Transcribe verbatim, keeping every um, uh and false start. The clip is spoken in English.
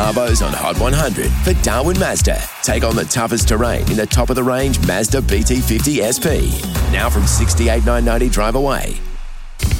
Arvos on Hot one hundred for Darwin Mazda. Take on the toughest terrain in the top-of-the-range Mazda B T fifty S P. Now from sixty-eight thousand nine hundred ninety drive away.